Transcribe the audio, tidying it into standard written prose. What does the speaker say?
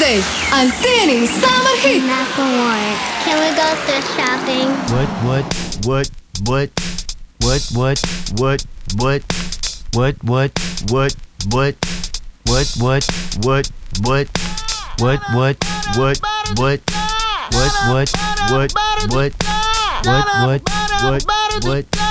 Tuesday, Antini Summer Hit. Macklemore, can we go thrift shopping? What?